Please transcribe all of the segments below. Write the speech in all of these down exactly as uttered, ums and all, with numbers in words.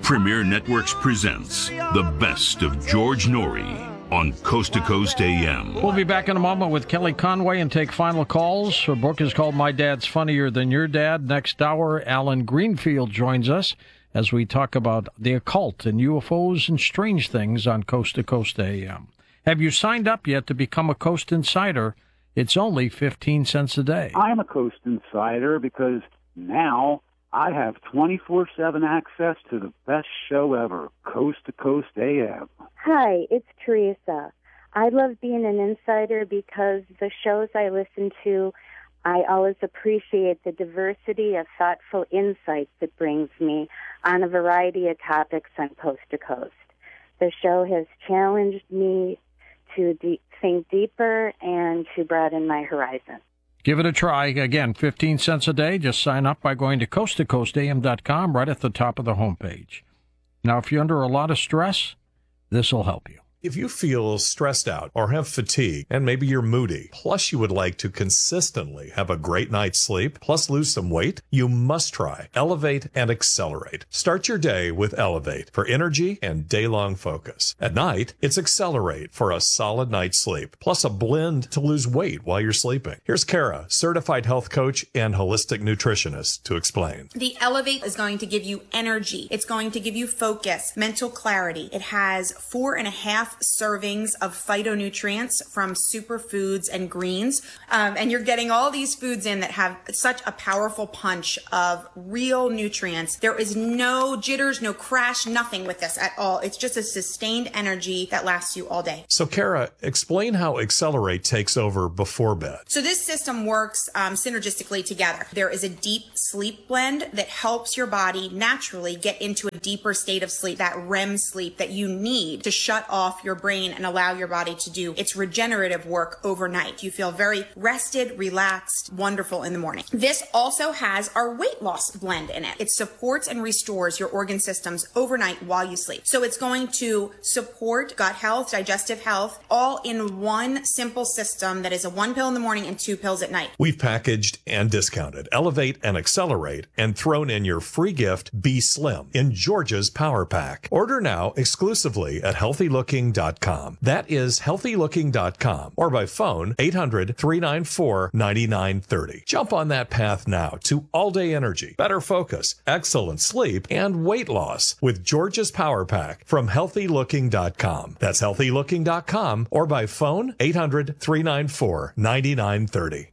Premier Networks presents the best of George Noory on Coast to Coast A M. We'll be back in a moment with Kelly Conway and take final calls. Her book is called My Dad's Funnier Than Your Dad. Next hour, Alan Greenfield joins us as we talk about the occult and U F Os and strange things on Coast to Coast A M. Have you signed up yet to become a Coast Insider? It's only fifteen cents a day. I'm a Coast Insider because now I have twenty-four seven access to the best show ever, Coast to Coast A M. Hi, it's Teresa. I love being an insider because the shows I listen to, I always appreciate the diversity of thoughtful insights it brings me on a variety of topics on Coast to Coast. The show has challenged me to de- think deeper and to broaden my horizon. Give it a try. Again, fifteen cents a day. Just sign up by going to coast to coast a m dot com right at the top of the homepage. Now, if you're under a lot of stress, this will help you. If you feel stressed out or have fatigue and maybe you're moody, plus you would like to consistently have a great night's sleep, plus lose some weight, you must try Elevate and Accelerate. Start your day with Elevate for energy and day-long focus. At night, it's Accelerate for a solid night's sleep, plus a blend to lose weight while you're sleeping. Here's Kara, certified health coach and holistic nutritionist, to explain. The Elevate is going to give you energy. It's going to give you focus, mental clarity. It has four and a half servings of phytonutrients from superfoods and greens. Um, and you're getting all these foods in that have such a powerful punch of real nutrients. There is no jitters, no crash, nothing with this at all. It's just a sustained energy that lasts you all day. So Kara, explain how Accelerate takes over before bed. So this system works um, synergistically together. There is a deep sleep blend that helps your body naturally get into a deeper state of sleep, that R E M sleep that you need to shut off your brain and allow your body to do its regenerative work overnight. You feel very rested, relaxed, wonderful in the morning. This also has our weight loss blend in it. It supports and restores your organ systems overnight while you sleep. So it's going to support gut health, digestive health, all in one simple system that is a one pill in the morning and two pills at night. We've packaged and discounted Elevate and Accelerate and thrown in your free gift, Be Slim, in Georgia's Power Pack. Order now exclusively at healthy looking dot com. That is healthy looking dot com or by phone eight hundred, three nine four, nine nine three zero. Jump on that path now to all-day energy, better focus, excellent sleep, and weight loss with Georgia's Power Pack from healthy looking dot com. That's healthy looking dot com or by phone eight hundred, three nine four, nine nine three zero.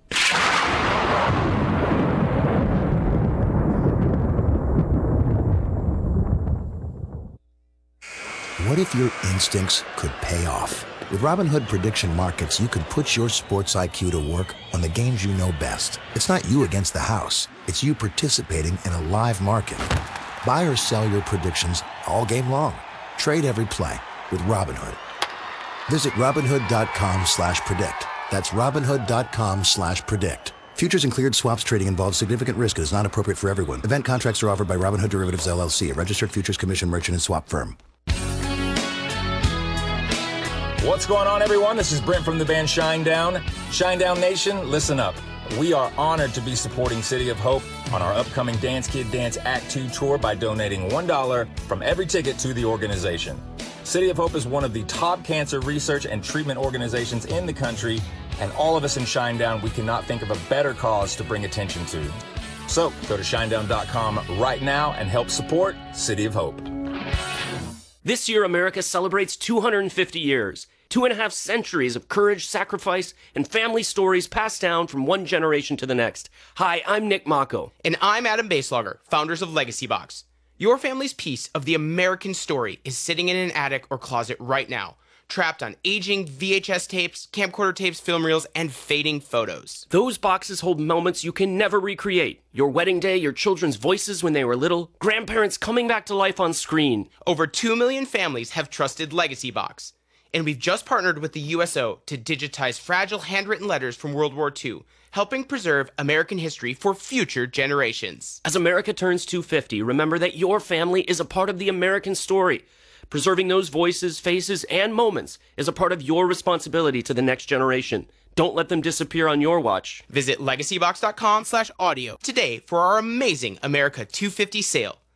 What if your instincts could pay off? With Robinhood Prediction Markets, you could put your sports I Q to work on the games you know best. It's not you against the house. It's you participating in a live market. Buy or sell your predictions all game long. Trade every play with Robinhood. Visit Robinhood.com slash predict. That's Robinhood.com slash predict. Futures and cleared swaps trading involves significant risk and is not appropriate for everyone. Event contracts are offered by Robinhood Derivatives, L L C, a registered futures commission merchant and swap firm. What's going on, everyone? This is Brent from the band Shinedown. Shinedown Nation, listen up. We are honored to be supporting City of Hope on our upcoming Dance Kid Dance Act two tour by donating one dollar from every ticket to the organization. City of Hope is one of the top cancer research and treatment organizations in the country, and all of us in Shinedown, we cannot think of a better cause to bring attention to. So go to shinedown dot com right now and help support City of Hope. This year, America celebrates two hundred fifty years, two and a half centuries of courage, sacrifice, and family stories passed down from one generation to the next. Hi, I'm Nick Mako. And I'm Adam Baselogger, founders of Legacy Box. Your family's piece of the American story is sitting in an attic or closet right now, trapped on aging V H S tapes, camcorder tapes, film reels, and fading photos. Those boxes hold moments you can never recreate. Your wedding day, your children's voices when they were little, grandparents coming back to life on screen. Over two million families have trusted Legacy Box. And we've just partnered with the U S O to digitize fragile handwritten letters from World War Two, helping preserve American history for future generations. As America turns two hundred fifty, remember that your family is a part of the American story. Preserving those voices, faces, and moments is a part of your responsibility to the next generation. Don't let them disappear on your watch. Visit legacy box dot com slash audio today for our amazing America two fifty sale.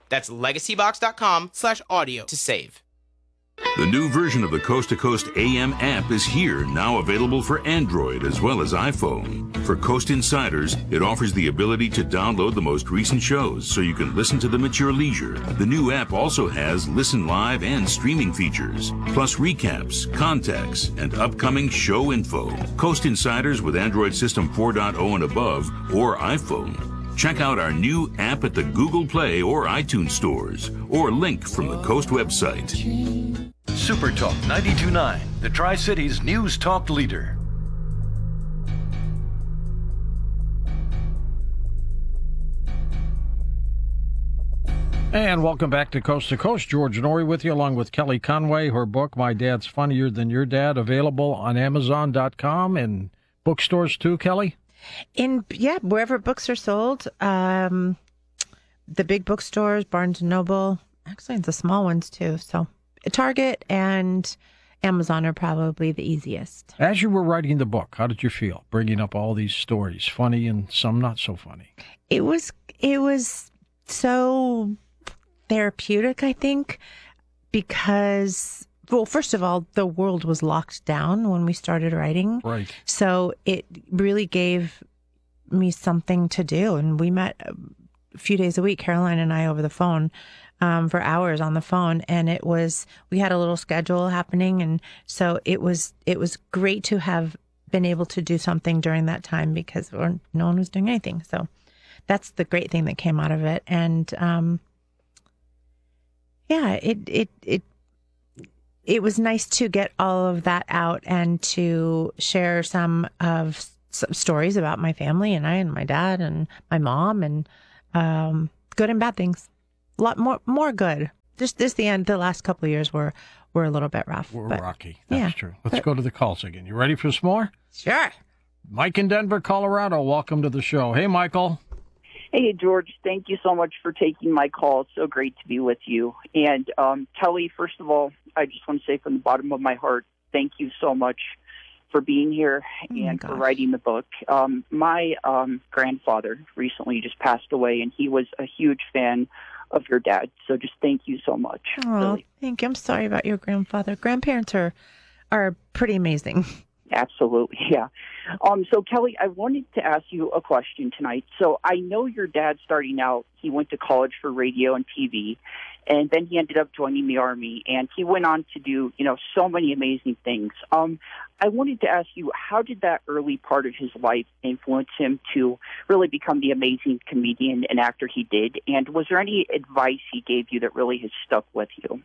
That's legacybox.com slash audio to save. The new version of the Coast to Coast A M app is here, now available for Android as well as iPhone. For Coast Insiders, it offers the ability to download the most recent shows so you can listen to them at your leisure. The new app also has listen live and streaming features, plus recaps, contacts, and upcoming show info. Coast Insiders with Android System four point oh and above or iPhone. Check out our new app at the Google Play or iTunes stores, or link from the Coast website. Super Talk ninety-two point nine, the Tri-Cities News Talk leader. And welcome back to Coast to Coast. George Noory with you, along with Kelly Conway. Her book, My Dad's Funnier Than Your Dad, available on Amazon dot com and bookstores too, Kelly? In yeah, wherever books are sold, um, the big bookstores, Barnes and Noble, actually the small ones too. So Target and Amazon are probably the easiest. As you were writing the book, how did you feel bringing up all these stories, funny and some not so funny? It was it was so therapeutic, I think, because. Well, first of all, the world was locked down when we started writing. Right. So it really gave me something to do. And we met a few days a week, Caroline and I, over the phone um, for hours on the phone. And it was, we had a little schedule happening. And so it was, it was great to have been able to do something during that time because no one was doing anything. So that's the great thing that came out of it. And um, yeah, it, it, it, It was nice to get all of that out and to share some of some stories about my family and I and my dad and my mom and um, good and bad things. A lot more, more good. Just this, the end. The last couple of years were were a little bit rough. We're but, rocky. That's yeah, true. Let's but, go to the calls again. You ready for some more? Sure. Mike in Denver, Colorado. Welcome to the show. Hey, Michael. Hey, George, thank you so much for taking my call. It's so great to be with you. And um, Kelly, first of all, I just want to say from the bottom of my heart, thank you so much for being here oh and for writing the book. Um, my um, grandfather recently just passed away, and he was a huge fan of your dad. So just thank you so much. Oh, really. Thank you. I'm sorry about your grandfather. Grandparents are are pretty amazing. Absolutely, yeah. Um, so, Kelly, I wanted to ask you a question tonight. So I know your dad, starting out, he went to college for radio and T V, and then he ended up joining the Army, and he went on to do, you know, so many amazing things. Um, I wanted to ask you, how did that early part of his life influence him to really become the amazing comedian and actor he did? And was there any advice he gave you that really has stuck with you?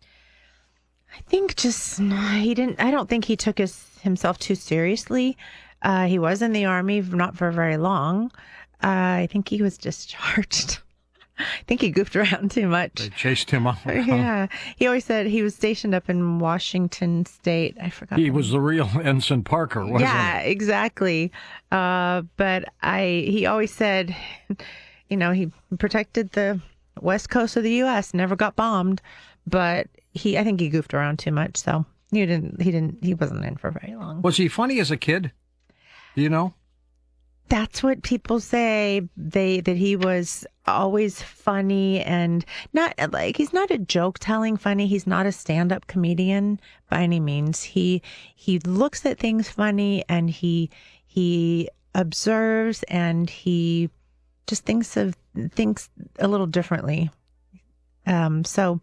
I think just he didn't. I don't think he took his himself too seriously. Uh, he was in the Army, not for very long. Uh, I think he was discharged. I think he goofed around too much. They chased him off. Yeah, he always said he was stationed up in Washington State. I forgot. He was the real Ensign Parker, wasn't yeah, he? exactly. Uh, but I, he always said, you know, he protected the west coast of the U S, never got bombed, but. He, I think he goofed around too much, so he didn't. He didn't. He wasn't in for very long. Was he funny as a kid? Do you know? That's what people say. They that he was always funny and not like he's not a joke telling funny. He's not a stand up comedian by any means. He he looks at things funny and he he observes and he just thinks of thinks a little differently. Um. So.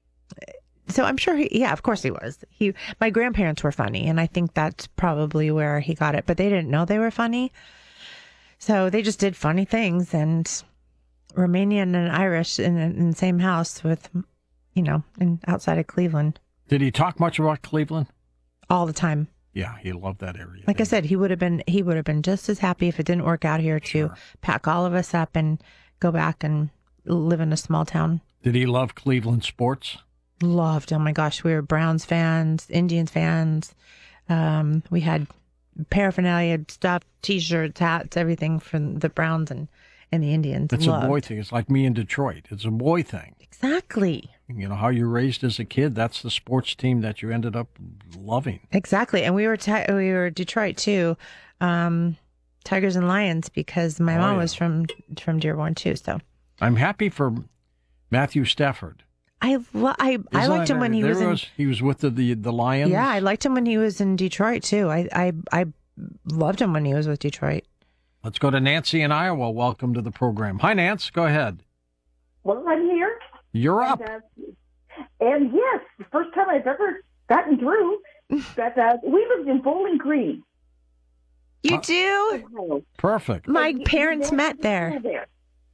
So I'm sure he, yeah, of course he was. He, my grandparents were funny, and I think that's probably where he got it. But they didn't know they were funny, so they just did funny things. And Romanian and Irish in, in the same house with, you know, in outside of Cleveland. Did he talk much about Cleveland? All the time. Yeah, he loved that area. Like I said, he would have been he would have been just as happy if it didn't work out here to Sure. pack all of us up and go back and live in a small town. Did he love Cleveland sports? Loved. Oh my gosh, we were Browns fans, Indians fans. Um, we had paraphernalia, stuff, T-shirts, hats, everything from the Browns and, and the Indians. It's Loved. a boy thing. It's like me in Detroit. It's a boy thing. Exactly. You know, how you're raised as a kid, that's the sports team that you ended up loving. Exactly. And we were ti- we were Detroit too, um, Tigers and Lions, because my Oh, mom yeah. was from from Dearborn too. So I'm happy for Matthew Stafford. I lo- I, I Isn't liked that- him when he there was in. was he was with the, the the Lions. Yeah, I liked him when he was in Detroit too. I I I loved him when he was with Detroit. Let's go to Nancy in Iowa. Welcome to the program. Hi, Nance. Go ahead. Well, I'm here. You're up. And, uh, and yes, the first time I've ever gotten through. That uh, we lived in Bowling Green. You do? Perfect. My And parents you- met there. there.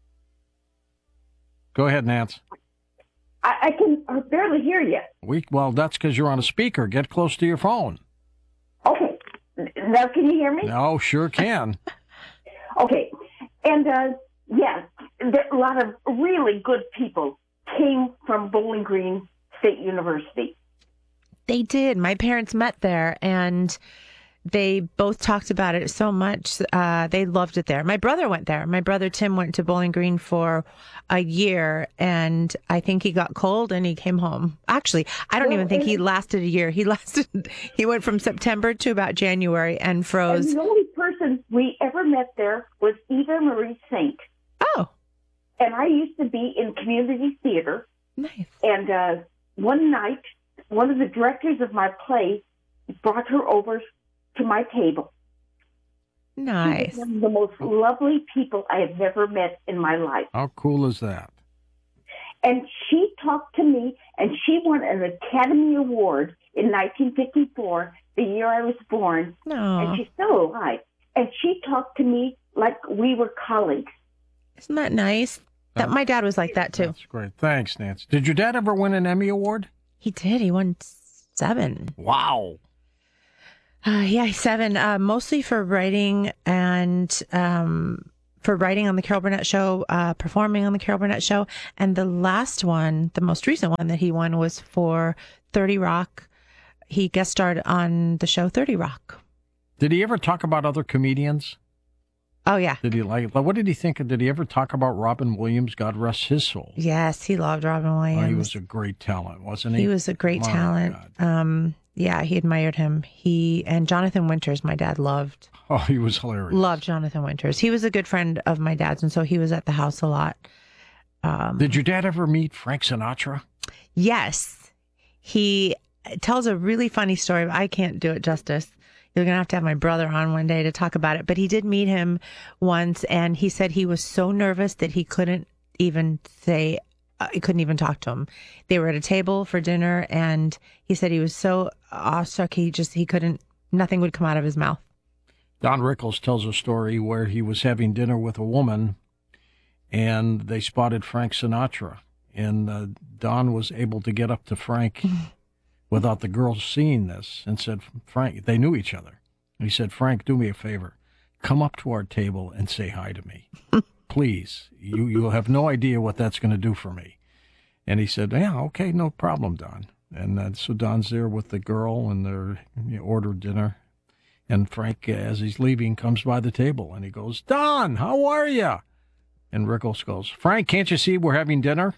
Go ahead, Nance. I, I can uh, barely hear you. We well, that's because you're on a speaker. Get close to your phone. Okay. Now can you hear me? No, sure can. Okay. And uh, yeah, there, a lot of really good people came from Bowling Green State University. They did. My parents met there, and they both talked about it so much. Uh, they loved it there. My brother went there. My brother Tim went to Bowling Green for a year, and I think he got cold and he came home. Actually, I don't Well, even think he and- lasted a year. He lasted. He went from September to about January and froze. And the only person we ever met there was Eva Marie Saint. Oh. And I used to be in community theater. Nice. And uh, one night, one of the directors of my play brought her over to my table. Nice. She was one of the most lovely people I have ever met in my life. How cool is that? And she talked to me, and she won an Academy Award in nineteen fifty-four, the year I was born. No. And she's still alive. And she talked to me like we were colleagues. Isn't that nice? That my dad was like that too. That's great. Thanks, Nance. Did your dad ever win an Emmy Award? He did. He won seven. Wow. Uh, yeah, seven. Uh, mostly for writing and um, for writing on the Carol Burnett Show, uh, performing on the Carol Burnett Show, and the last one, the most recent one that he won, was for thirty Rock. He guest starred on the show thirty Rock. Did he ever talk about other comedians? Oh yeah. Did he like? What did he think? Did he ever talk about Robin Williams? God rest his soul. Yes, he loved Robin Williams. Oh, he was a great talent, wasn't he? He was a great My talent. God. Um, yeah, he admired him. He and Jonathan Winters, my dad loved. Oh, he was hilarious. Loved Jonathan Winters. He was a good friend of my dad's, and so he was at the house a lot. Um, Did your dad ever meet Frank Sinatra? Yes. He tells a really funny story. I can't do it justice. You're going to have to have my brother on one day to talk about it. But he did meet him once, and he said he was so nervous that he couldn't even say, uh, he couldn't even talk to him. They were at a table for dinner, and he said he was so awestruck, he just, he couldn't, nothing would come out of his mouth. Don Rickles tells a story where he was having dinner with a woman, and they spotted Frank Sinatra. And uh, Don was able to get up to Frank without the girl seeing this and said, Frank, they knew each other. And he said, Frank, do me a favor. Come up to our table and say hi to me. Please. You, you'll have no idea what that's going to do for me. And he said, yeah, okay, no problem, Don. And uh, so Don's there with the girl, and they're you know, ordered dinner. And Frank, as he's leaving, comes by the table, and he goes, Don, how are you? And Rickles goes, Frank, can't you see we're having dinner?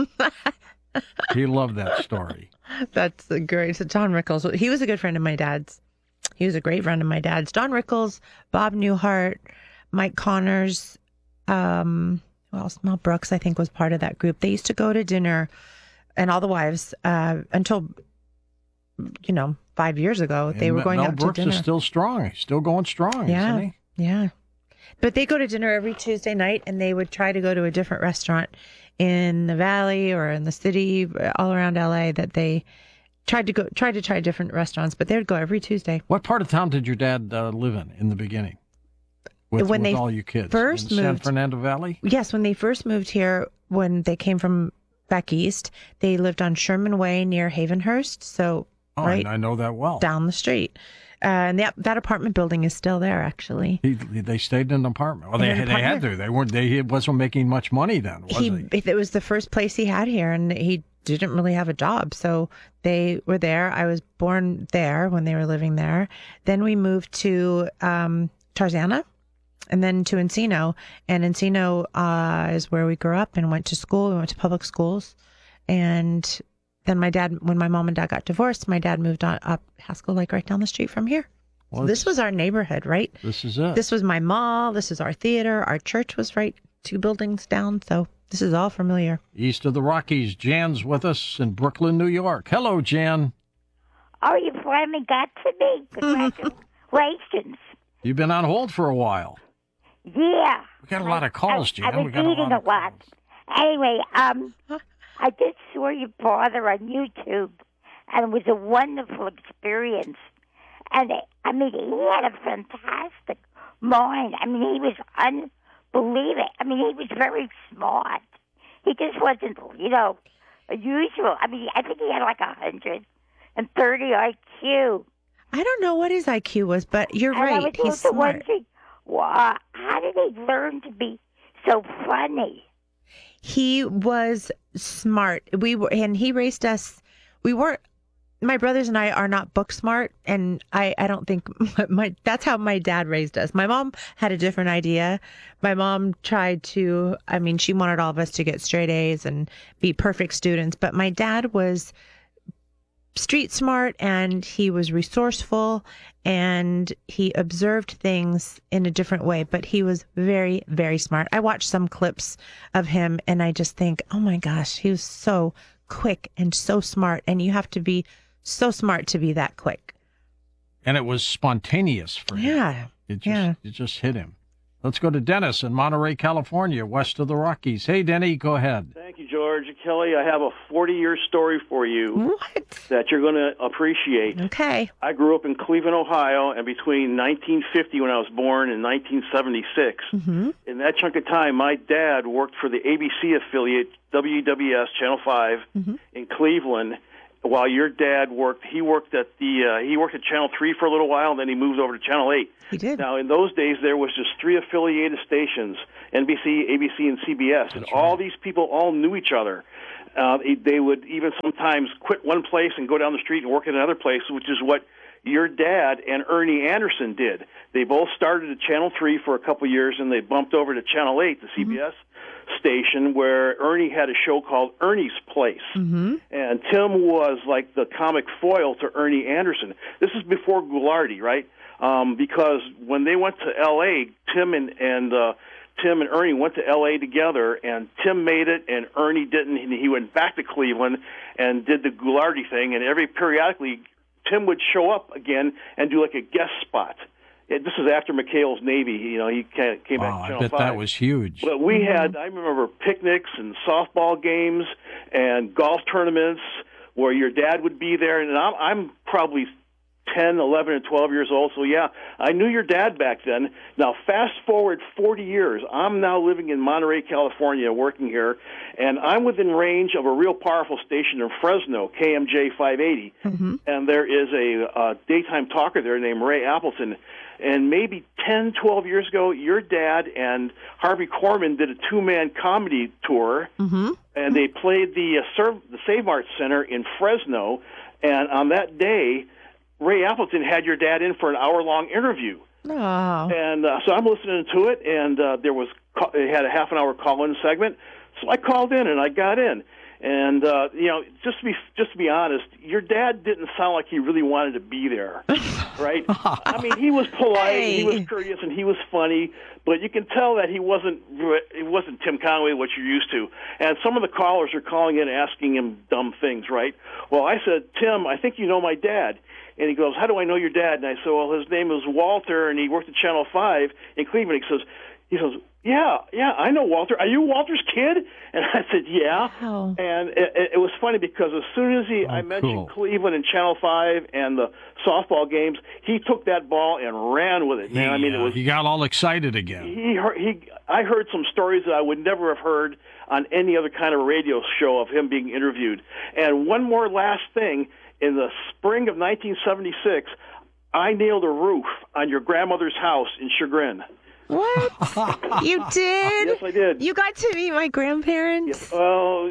He loved that story. That's a great. So Don Rickles, he was a good friend of my dad's. He was a great friend of my dad's. Don Rickles, Bob Newhart, Mike Connors, um, who else? Mel Brooks, I think, was part of that group. They used to go to dinner, and all the wives, uh, until, you know, five years ago, they And were going Mel out Brooks to dinner. is still strong. He's still going strong, yeah, isn't he? yeah. But they go to dinner every Tuesday night, and they would try to go to a different restaurant in the Valley or in the city, all around L A. That they tried to go, tried to try different restaurants, but they would go every Tuesday. What part of town did your dad uh, live in in the beginning? With, When with they all you kids? first in San moved- Fernando Valley? Yes, when they first moved here, when they came from back east, they lived on Sherman Way near Havenhurst. So Oh, right I, I know that well. down the street. Uh, and that that apartment building is still there, actually. He, they stayed in an apartment. Well, they, In an they had apartment. to. They weren't. They he wasn't making much money then, was he, he? It was the first place he had here, and he didn't really have a job. So they were there. I was born there when they were living there. Then we moved to um, Tarzana, and then to Encino. And Encino uh, is where we grew up and went to school. We went to public schools. And then my dad, when my mom and dad got divorced, my dad moved on up Haskell Lake right down the street from here. Well, So this was our neighborhood, right? This is it. This was my mall. This is our theater. Our church was right two buildings down. So This is all familiar. East of the Rockies, Jan's with us in Brooklyn, New York. Hello, Jan. Oh, you finally got to me. Congratulations. You've been on hold for a while. Yeah. We got a lot of calls, Jan. I, I was we got eating a lot. a lot. Anyway, um, I just saw your father on YouTube, and it was a wonderful experience. And, I mean, he had a fantastic mind. I mean, he was unbelievable. I mean, he was very smart. He just wasn't, you know, usual. I mean, I think he had like a one hundred thirty I Q. I don't know what his I Q was, but you're and right. I was He's also smart. wondering, wow, how did he learn to be so funny? He was smart. We were, and he raised us. We weren't. My brothers and I are not book smart, and I, I don't think my that's how my dad raised us. My mom had a different idea. My mom tried to, I mean, she wanted all of us to get straight A's and be perfect students, but my dad was street smart, and he was resourceful, and he observed things in a different way, but he was very, very smart. I watched some clips of him, and I just think, oh my gosh, he was so quick and so smart, and you have to be so smart to be that quick. And it was spontaneous for him. Yeah. It just, yeah. it just hit him. Let's go to Dennis in Monterey, California, west of the Rockies. Hey, Denny, go ahead. Thank you, George. Kelly, I have a forty-year story for you what? that you're going to appreciate. Okay. I grew up in Cleveland, Ohio, and between nineteen fifty, when I was born, and nineteen seventy-six, mm-hmm. in that chunk of time, my dad worked for the A B C affiliate, W W S, Channel five, mm-hmm. in Cleveland, while your dad worked, he worked at the uh, he worked at Channel three for a little while, and then he moved over to Channel eight. He did. Now, in those days, there was just three affiliated stations: N B C, A B C, and C B S, and That's all right. these people all knew each other. Uh, they would even sometimes quit one place and go down the street and work at another place, which is what your dad and Ernie Anderson did. They both started at Channel three for a couple years, and they bumped over to Channel eight, the C B S mm-hmm. station, where Ernie had a show called Ernie's Place. Mm-hmm. And Tim was like the comic foil to Ernie Anderson. This is before Goularty, right? Um, because when they went to L A, Tim and, and uh, Tim and Ernie went to L A together, and Tim made it, and Ernie didn't. And he went back to Cleveland and did the Goularty thing, and every periodically Tim would show up again and do like a guest spot. It, this is after McHale's Navy. You know, he came back Wow, to Channel I bet five. that was huge. But we mm-hmm. had, I remember picnics and softball games and golf tournaments where your dad would be there, and I'm, I'm probably ten, eleven, and twelve years old, so yeah, I knew your dad back then. Now, fast forward forty years, I'm now living in Monterey, California, working here, and I'm within range of a real powerful station in Fresno, K M J five eighty, mm-hmm. and there is a, a daytime talker there named Ray Appleton, and maybe ten, twelve years ago, your dad and Harvey Korman did a two-man comedy tour, mm-hmm. and they played the, uh, Serv- the Save Mart Center in Fresno, and on that day, Ray Appleton had your dad in for an hour-long interview. Oh. And uh, so I'm listening to it, and uh, there was it had a half-an-hour call-in segment. So I called in, and I got in. And, uh, you know, just to be just to be honest, your dad didn't sound like he really wanted to be there, right? I mean, he was polite, Hey. he was courteous, and he was funny, but you can tell that he wasn't it wasn't Tim Conway, what you're used to. And some of the callers are calling in asking him dumb things, right? Well, I said, Tim, I think you know my dad. And he goes, how do I know your dad? And I said, well, his name is Walter, and he worked at Channel five in Cleveland. He says, he says, yeah, yeah, I know Walter. Are you Walter's kid? And I said, yeah. Wow. And it, it was funny because as soon as he, Oh, I mentioned cool. Cleveland and Channel five and the softball games, he took that ball and ran with it. Man, I mean, it He, uh, was he got all excited again. he heard, he I heard some stories that I would never have heard on any other kind of radio show of him being interviewed. And one more last thing, in the spring of nineteen seventy-six, I nailed a roof on your grandmother's house in Chagrin. What? You did? Yes, I did. You got to meet my grandparents? Well,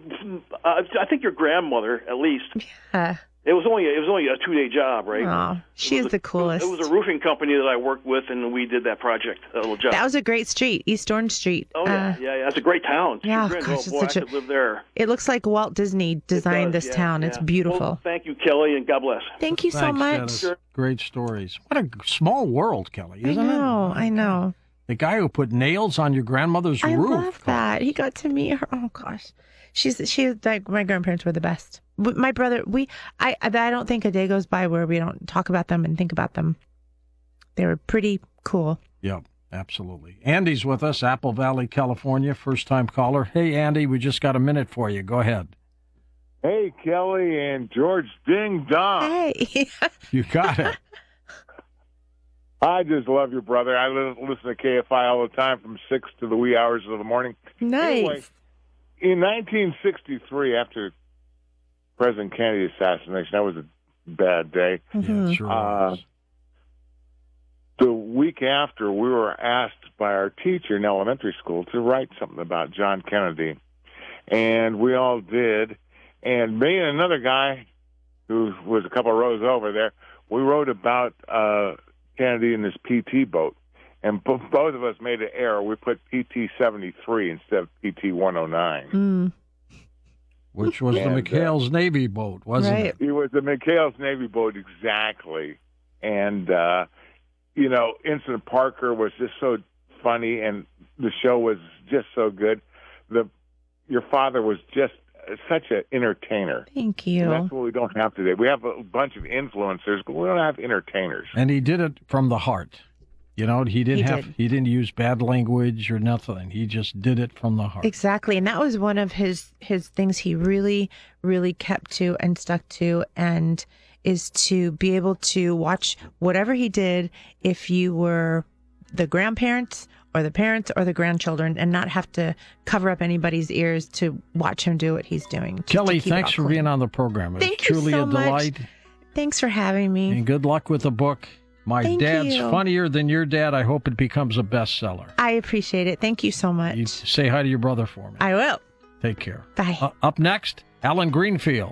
uh, I think your grandmother, at least. Yeah. It was only it was only a two day job, right? Oh, she is a, the coolest. It was a roofing company that I worked with, and we did that project, that little job. That was a great street, East Orange Street. Oh yeah, Uh, yeah, yeah, that's a great town. yeah, Chagrin, gosh, oh it's boy, such I a- could live there. It looks like Walt Disney designed does, this yeah, town. yeah. It's beautiful. Well, thank you, Kelly, and God bless. Thank you so Thanks, much. Dennis. Great stories. What a small world, Kelly, I isn't know, it? I know. The guy who put nails on your grandmother's I roof. love that. He got to meet her. Oh gosh, she's she like my grandparents were the best. My brother, we I I don't think a day goes by where we don't talk about them and think about them. They were pretty cool. Yep, absolutely. Andy's with us, Apple Valley, California, first time caller. Hey, Andy, we just got a minute for you. Go ahead. Hey, Kelly and George, ding dong. Hey, you got it. I just love your brother. I listen to K F I all the time from six to the wee hours of the morning. Nice. Anyway, in nineteen sixty-three, after President Kennedy's assassination, that was a bad day. Mm-hmm. Yeah, sure uh, was. The week after, we were asked by our teacher in elementary school to write something about John Kennedy. And we all did. And me and another guy who was a couple of rows over there, we wrote about uh, Kennedy in this P T boat. And b- both of us made an error. We put P T seventy-three instead of P T one oh nine. Mm. Which was and, the McHale's uh, Navy boat, wasn't right. it? It was the McHale's Navy boat, exactly. And, uh, you know, Incident Parker was just so funny, and the show was just so good. The Your father was just such an entertainer. Thank you. And that's what we don't have today. We have a bunch of influencers, but we don't have entertainers. And he did it from the heart. You know, he didn't He have did. he didn't use bad language or nothing. He just did it from the heart. Exactly. And that was one of his his things he really, really kept to and stuck to, and is to be able to watch whatever he did if you were the grandparents or the parents or the grandchildren, and not have to cover up anybody's ears to watch him do what he's doing. just to Kelly, keep it thanks all for clean. being on the program. It Thank was you truly so a much. delight. Thanks for having me. And good luck with the book. My Thank Dad's you. Funnier Than Your Dad. I hope it becomes a bestseller. I appreciate it. Thank you so much. You say hi to your brother for me. I will. Take care. Bye. Uh, up next, Alan Greenfield.